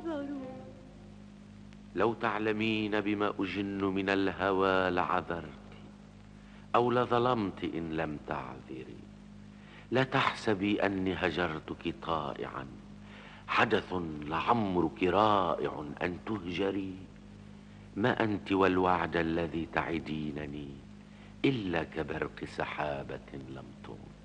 نظروا. لو تعلمين بما أجن من الهوى لعذرت، أو لظلمت إن لم تعذري. لا تحسبي أني هجرتك طائعا، حدث لعمرك رائع أن تهجري. ما أنت والوعد الذي تعدينني إلا كبرق سحابة لم تمطر.